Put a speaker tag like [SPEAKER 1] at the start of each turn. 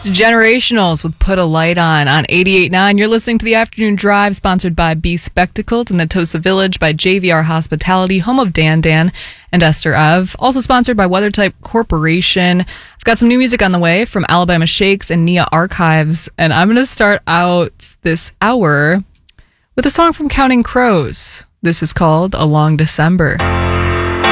[SPEAKER 1] Generationals with Put a Light on 88.9. You're listening to the Afternoon Drive, sponsored by Be Spectacled in the Tosa Village by JVR Hospitality, home of Dan Dan and Esther Ev. Also sponsored by WeatherType Corporation. I've got some new music on the way from Alabama Shakes and Nia Archives, and I'm going to start out this hour with a song from Counting Crows. This is called A Long December.